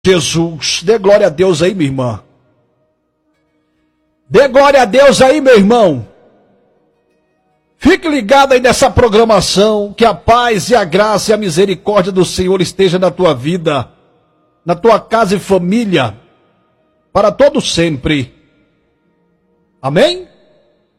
Jesus, dê glória a Deus aí, minha irmã. Dê glória a Deus aí, meu irmão. Fique ligado aí nessa programação, que a paz e a graça e a misericórdia do Senhor esteja na tua vida, na tua casa e família, para todo sempre. Amém?